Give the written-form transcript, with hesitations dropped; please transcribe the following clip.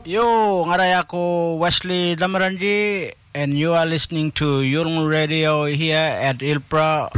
Yo, ngaraya ko Wesley Damaranji, and you are listening to Yung Radio here at Ilpra.